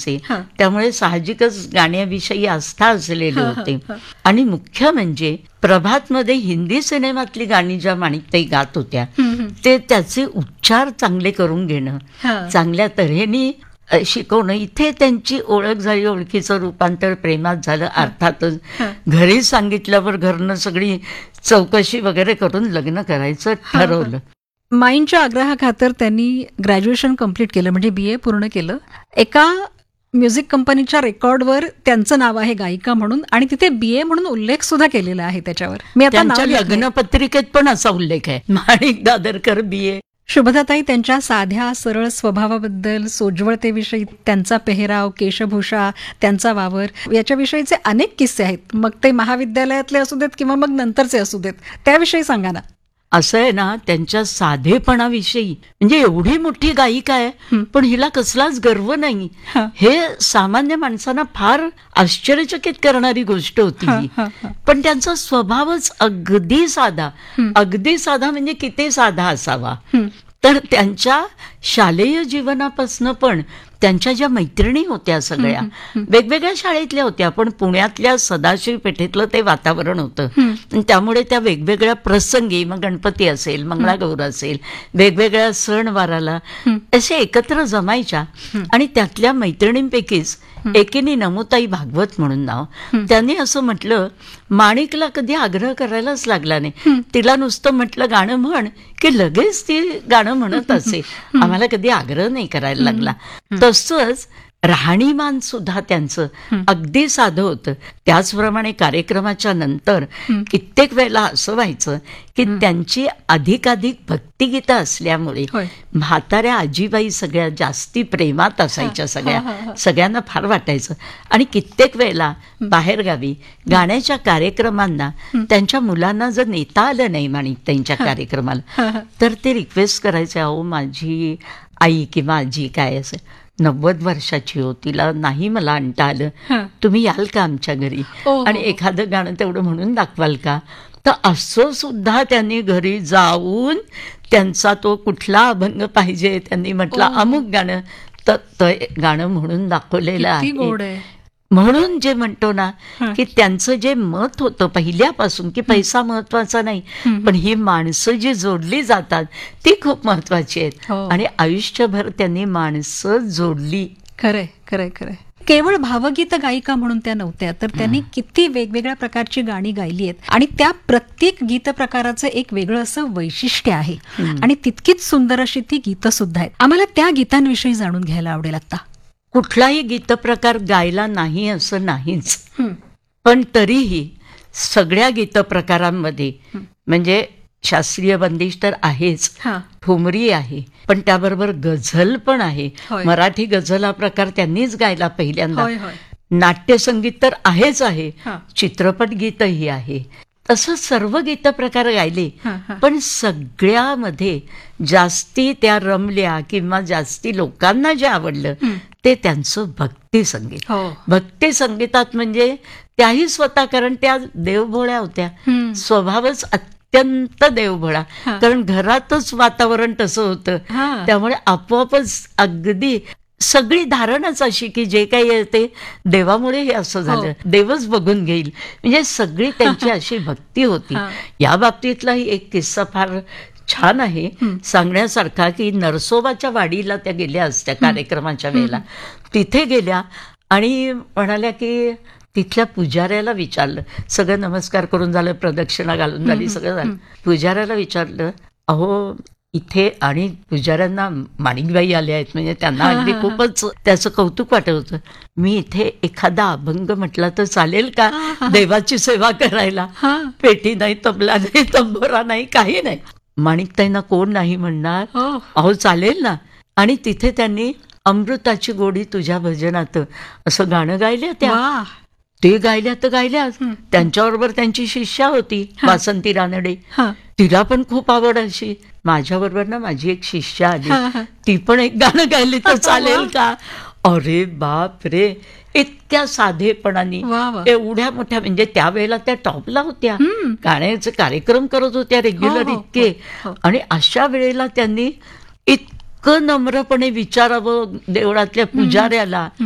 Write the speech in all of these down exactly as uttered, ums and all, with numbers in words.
म्हणायचे. त्यामुळे साहजिकच गाण्याविषयी आस्था असलेले होते. आणि मुख्य म्हणजे प्रभातमध्ये हिंदी सिनेमातली गाणी ज्या माणिकताई गात होत्या ते त्याचे उच्चार चांगले करून घेणं, चांगल्या तऱ्हेने शिकवणं. इथे त्यांची ओळख झाली, ओळखीचं रूपांतर प्रेमात झालं. अर्थातच घरी सांगितल्यावर घरनं सगळी चौकशी वगैरे करून लग्न करायचं ठरवलं. माईंच्या आग्रहाखातर त्यांनी ग्रॅज्युएशन कम्प्लीट केलं, म्हणजे बी ए पूर्ण केलं. एका म्युझिक कंपनीच्या रेकॉर्डवर त्यांचं नाव आहे गायिका म्हणून, आणि तिथे बी ए म्हणून उल्लेख सुद्धा केलेला आहे त्याच्यावर. मी आता त्यांच्या लग्नपत्रिकेत पण असा उल्लेख आहे, माणिक दादरकर बी ए. शुभदाताई त्यांच्या साध्या सरळ स्वभावाबद्दल, सोज्वळतेविषयी, त्यांचा पेहराव, केशभूषा, त्यांचा वावर याच्याविषयीचे अनेक किस्से आहेत. मग ते महाविद्यालयातले असू देत किंवा मग नंतरचे असू देत, त्याविषयी सांगा ना. असं आहे ना, त्यांच्या साधेपणाविषयी, म्हणजे एवढी मोठी गायिका आहे पण हिला कसलाच गर्व नाही, हे सामान्य माणसांना फार आश्चर्यचकित करणारी गोष्ट होती ही. पण त्यांचा स्वभावच अगदी साधा, अगदी साधा म्हणजे किती साधा असावा. तर त्यांच्या शालेय जीवनापासून पण त्यांच्या ज्या मैत्रिणी होत्या सगळ्या वेगवेगळ्या शाळेतल्या होत्या, पण पुण्यातल्या सदाशिव पेठेतलं ते वातावरण होतं. त्यामुळे त्या वेगवेगळ्या प्रसंगी, मग गणपती असेल, मंगळागौर असेल, वेगवेगळ्या सणवाराला असे एकत्र जमायच्या. आणि त्यातल्या मैत्रिणींपैकीच एकीने नमोताई भागवत म्हणून नाव, त्यांनी असं म्हटलं, माणिकला कधी आग्रह करायलाच लागला नाही. तिला नुसतं म्हटलं गाणं म्हण की लगेच ती गाणं म्हणत असे, आम्हाला कधी आग्रह नाही करायला लागला. तसंच राहणीमान सुद्धा त्यांचं अगदी साधं होतं. त्याचप्रमाणे कार्यक्रमाच्या नंतर कित्येक वेळेला असं व्हायचं की त्यांची अधिकाधिक भक्तिगीतं असल्यामुळे म्हाताऱ्या आजीबाई सगळ्या जास्ती प्रेमात असायच्या, सगळ्या सगळ्यांना फार वाटायचं. आणि कित्येक वेळेला बाहेरगावी गाण्याच्या कार्यक्रमांना त्यांच्या मुलांना जर नेता आलं नाही माणिक त्यांच्या कार्यक्रमाला, तर ते रिक्वेस्ट करायचे, अहो माझी आई किंवा आजी काय असेल नव्वद वर्षाची हो, तिला नाही मला आणता आलं, तुम्ही याल का आमच्या घरी आणि एखादं गाणं तेवढं म्हणून दाखवाल का. तर असं सुद्धा त्यांनी घरी जाऊन त्यांचा तो कुठला अभंग पाहिजे त्यांनी म्हटलं अमुक गाणं, तर ते गाणं म्हणून दाखवलेलं आहे. म्हणून जे म्हणतो ना की त्यांचं जे मत होतं पहिल्यापासून की पैसा महत्वाचा नाही, पण ही माणसं जी जोडली जातात ती खूप महत्वाची आहेत. आणि आयुष्यभर त्यांनी माणसं जोडली. खरंय खरंय खरंय. केवळ भावगीत गायिका म्हणून त्या नव्हत्या, तर त्यांनी किती वेगवेगळ्या प्रकारची गाणी गायली आहेत. आणि त्या प्रत्येक गीत प्रकाराचं एक वेगळं असं वैशिष्ट्य आहे, आणि तितकीच सुंदर अशी ती गीतं सुद्धा आहेत. आम्हाला त्या गीतांविषयी जाणून घ्यायला आवडेल आता. कुठलाही गीतप्रकार गायला नाही असं नाहीच, पण तरीही सगळ्या गीतप्रकारांमध्ये म्हणजे शास्त्रीय बंदिश तर आहेच, ठुमरी आहे, पण त्याबरोबर गझल पण आहे. मराठी गझल हा प्रकार त्यांनीच गायला पहिल्यांदा. नाट्यसंगीत तर आहेच आहे, चित्रपट गीतही आहे. तसं सर्व गीत प्रकार गायले, पण सगळ्यामध्ये जास्ती त्या रमल्या किंवा जास्ती लोकांना जे आवडलं ते त्यांचं भक्ती संगीत. भक्ती संगीतात म्हणजे त्याही स्वतः, कारण त्या देवभोळ्या होत्या, स्वभावच अत्यंत देवभोळा, कारण घरातच वातावरण तसं होतं. त्यामुळे आपोआपच अगदी सगळी धारणच अशी की जे काही आहे ते देवामुळे हे असं झालं, देवच बघून घेईल, म्हणजे सगळी त्यांची अशी भक्ती होती. या बाबतीतलाही एक किस्सा फार छान आहे सांगण्यासारखा, की नरसोबाच्या वाडीला त्या गेल्या असत्या कार्यक्रमाच्या वेळेला. तिथे गेल्या आणि म्हणाल्या की तिथल्या पुजाऱ्याला विचारलं, सगळं नमस्कार करून झालं, प्रदक्षिणा घालून झाली, सगळं झालं. पुजाऱ्याला विचारलं, अहो इथे, आणि पुजाऱ्यांना माणिकबाई आल्या आहेत म्हणजे त्यांना अगदी खूपच त्याचं कौतुक वाटत होतं, मी इथे एखादा अभंग म्हटला तर चालेल का देवाची सेवा करायला. पेटी नाही, तबला नाही, तंबोरा नाही, काही नाही. माणिकताईंना कोण नाही म्हणणार, अहो चालेल ना. आणि तिथे त्यांनी अमृताची गोडी तुझ्या भजनात असं गाणं गायलं. त्या ते गायल्या तर गायल्या. त्यांच्याबरोबर त्यांची शिष्या होती वासंती रानडे, तिला पण खूप आवड अशी. माझ्याबरोबर ना माझी एक शिष्या आली, ती पण एक गाणं गायली तर चालेल का. अरे बाप रे, इतक्या साधेपणाने एवढ्या मोठ्या, म्हणजे त्यावेळेला त्या टॉपला होत्या, गाण्याचे कार्यक्रम करत होत्या रेग्युलर इतके. आणि अशा वेळेला त्यांनी इतकं नम्रपणे विचारावं देवळातल्या पुजाऱ्याला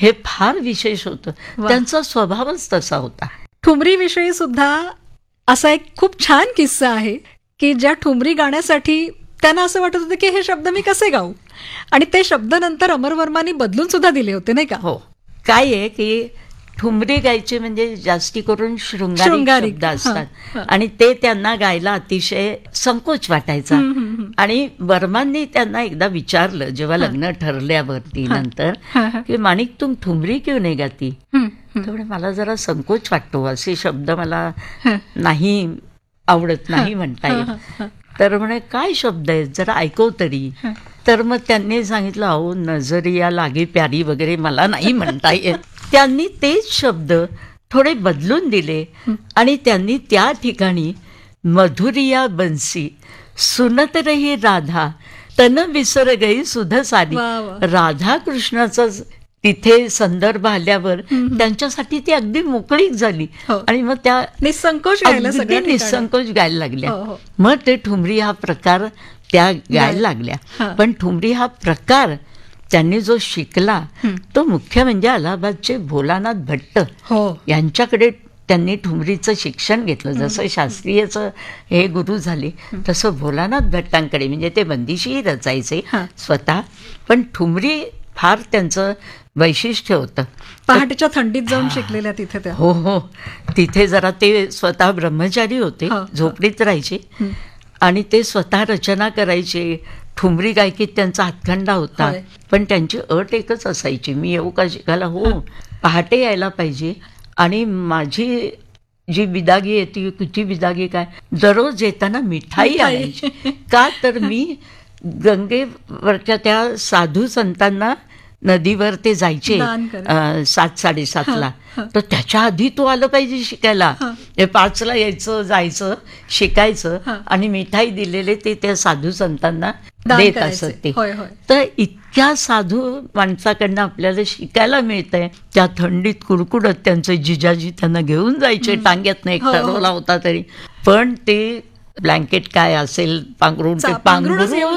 हे फार विशेष होतं. त्यांचा स्वभावच तसा होता. ठुमरी विषयी सुद्धा असा एक खूप छान किस्सा आहे की ज्या ठुमरी गाण्यासाठी त्यांना असं वाटत होतं की हे शब्द मी कसे गाऊ, आणि ते शब्द नंतर अमर वर्मांनी बदलून सुद्धा दिले होते, नाही का? हो. काय आहे की ठुमरी गायचे म्हणजे जास्ती करून शृंगारी शब्द असतात आणि ते त्यांना गायला अतिशय संकोच वाटायचा. आणि वर्मांनी त्यांना एकदा विचारलं जेव्हा लग्न ठरल्यावरती नंतर की माणिक तुम ठुमरी क्यों नाही गाती? त्यामुळे मला जरा संकोच वाटतो, असे शब्द मला नाही आवडत, नाही म्हणता येत. तर म्हणे काय शब्द आहेत जरा ऐकव तरी. तर मग त्यांनी सांगितलं अहो नजरिया लागे प्यारी वगैरे मला नाही म्हणता येत. त्यांनी तेच शब्द थोडे बदलून दिले आणि त्यांनी त्या ठिकाणी मधुरिया बन्सी सुनत रही राधा तन विसर गई सुध सारी. राधा कृष्णाचा तिथे संदर्भ आल्यावर त्यांच्यासाठी ती अगदी मोकळीक झाली आणि मग त्या निसंकोच अगदी निसंकोच गायला लागल्या. मग ते ठुमरी हा प्रकार त्या गायला लागल्या. पण ठुमरी हा प्रकार त्यांनी जो शिकला तो मुख्य म्हणजे अलाहाबादचे भोलानाथ भट्ट यांच्याकडे त्यांनी ठुमरीचं शिक्षण घेतलं. जसं शास्त्रीयचं हे गुरु झाले तसं भोलानाथ भट्टांकडे, म्हणजे ते बंदिशीही रचायचे स्वतः, पण ठुमरी फार त्यांचं वैशिष्ट्य होतं. पहाटेच्या थंडीत जाऊन शिकलेल्या तिथे त्या. हो हो. तिथे जरा ते स्वतः ब्रह्मचारी होते, झोपडीत राहायचे आणि ते स्वतः रचना करायचे. ठुमरी गायकीत त्यांचा हातखंडा होता. पण त्यांची अट एकच असायची, मी येऊ का शिकायला? हो, पहाटे यायला पाहिजे. आणि माझी जी बिदागी आहे ती किती बिदागी काय, दररोज येताना मिठाई आणायची. का तर मी गंगेवरच्या त्या साधू संतांना नदीवर ते जायचे सात साडेसातला, तर त्याच्या आधी तू आलं पाहिजे शिकायला. हे पाचला यायचं जायचं शिकायचं आणि मिठाई दिलेले ते त्या साधू संतांना देत असत ते. तर इतक्या साधू माणसाकडनं आपल्याला शिकायला मिळतंय. त्या थंडीत कुडकुडत त्यांचे जिजाजी त्यांना घेऊन जायचे टांग्यात, एक ठरवला होता तरी, पण ते ब्लँकेट काय असेल पांघरून ते पांघरून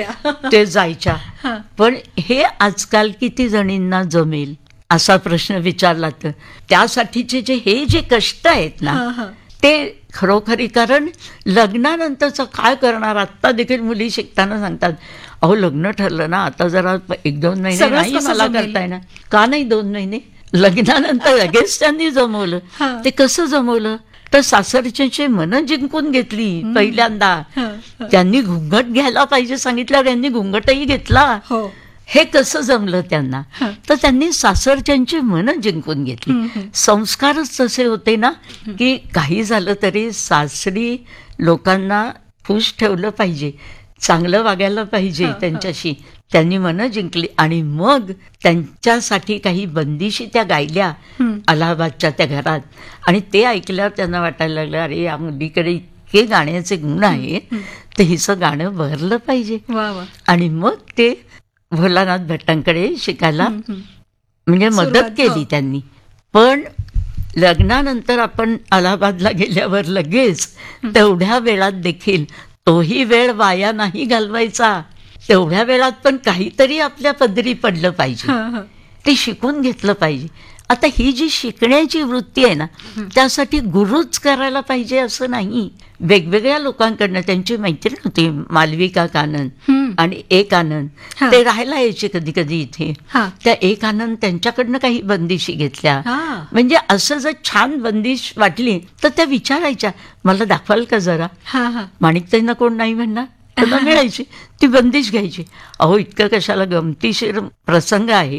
ते जायच्या. पण हे आजकाल किती जणींना जमेल असा प्रश्न विचारला तर त्यासाठीचे जे हे जे कष्ट आहेत ना ते खरोखरी, कारण लग्नानंतरचं काय करणार. आत्ता देखील मुली शिकताना सांगतात अहो लग्न ठरलं ना आता जरा एक दोन महिने नाही मला करता येणार. का नाही दोन महिने? लग्नानंतर लगेच त्यांनी जमवलं. ते कसं जमवलं तर सासरच्याची मनं जिंकून घेतली पहिल्यांदा. त्यांनी घुंगट घ्यायला पाहिजे सांगितल्यावर त्यांनी घुंगटही घेतला. हे कसं जमलं त्यांना? तर त्यांनी सासरच्यांची मनं जिंकून घेतली. संस्कारच तसे होते ना की काही झालं तरी सासरी लोकांना खुश ठेवलं पाहिजे, चांगलं वागायला पाहिजे त्यांच्याशी. त्यांनी मनं जिंकली आणि मग त्यांच्यासाठी काही बंदिशी त्या गायल्या अलाहाबादच्या त्या घरात. आणि ते ऐकल्यावर त्यांना वाटायला लागलं अरे या मुलीकडे इतके गाण्याचे गुण आहेत तर हिचं गाणं बहरलं पाहिजे. आणि मग ते भोलानाथ भट्टांकडे शिकायला म्हणजे मदत केली त्यांनी. पण लग्नानंतर आपण अलाहाबादला गेल्यावर लगेच तेवढ्या वेळात देखील तोही वेळ वाया नाही घालवायचा. तेवढ्या वेळात पण काहीतरी आपल्या पदरी पडलं पाहिजे, ते शिकून घेतलं पाहिजे. आता ही जी शिकण्याची वृत्ती आहे ना त्यासाठी गुरुच करायला पाहिजे असं नाही. वेगवेगळ्या लोकांकडनं त्यांची मैत्रीण होती मालविका कानन आणि एक आनंद, ते राहायला यायचे कधी कधी इथे. त्या एक आनंद त्यांच्याकडनं काही बंदिशी घेतल्या. म्हणजे असं जर छान बंदिश वाटली तर त्या विचारायच्या मला दाखवाल का जरा. माणिकताईंना कोण नाही म्हणणार, त्यांना मिळायची ती बंदिश घ्यायची. अहो इतकं कशाला, गमतीशीर प्रसंग आहे.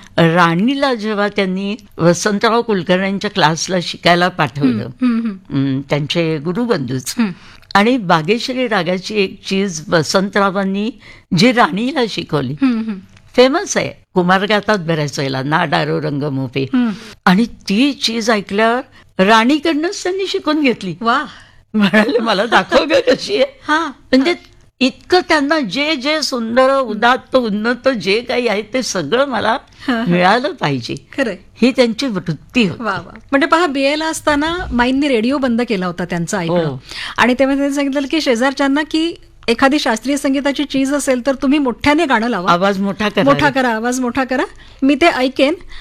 राणीला जेव्हा त्यांनी वसंतराव कुलकर्ण्यांच्या क्लासला शिकायला पाठवलं त्यांचे गुरुबंधूच, आणि बागेश्वरी रागाची एक चीज वसंतरावांनी जी राणीला शिकवली फेमस आहे, कुमार गातात बऱ्याच वेळेला ना डारो रंग मोपे, आणि ती चीज ऐकल्यावर राणीकडनंच त्यांनी शिकून घेतली. वा, म्हणाले मला दाखव ग कशी आहे. म्हणजे इतकं त्यांना जे जे सुंदर उदात्त उन्नत जे काही आहे ते सगळं मला मिळालं पाहिजे, खरं ही त्यांची वृत्ती होती. म्हणजे पहा, बीएला असताना माईंनी रेडिओ बंद केला होता त्यांचा ऐकणं, आणि तेव्हा त्यांनी सांगितलं की शेजारच्यांना की एखादी शास्त्रीय संगीताची चीज असेल तर तुम्ही मोठ्याने गाणं लावा, आवाज मोठा करा मोठा करा आवाज मोठा करा, मी ते ऐकेन